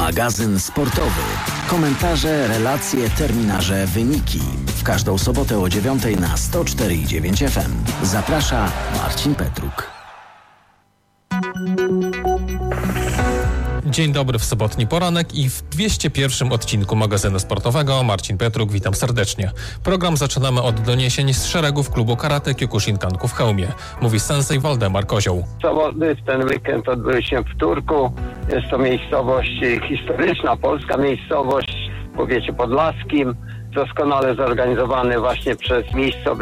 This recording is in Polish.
Magazyn sportowy. Komentarze, relacje, terminarze, wyniki. W każdą sobotę o 9:00 na 104,9 FM. Zaprasza Marcin Petruk. Dzień dobry w sobotni poranek i w 201 odcinku magazynu sportowego. Marcin Petruk, witam serdecznie. Program zaczynamy od doniesień z szeregów klubu karate Kyokushinkanku w Chełmie. Mówi sensei Waldemar Kozioł. Zawody w ten weekend odbyły się w Turku. Jest to miejscowość historyczna, polska miejscowość w powiecie podlaskim. Doskonale zorganizowany właśnie przez miejscowych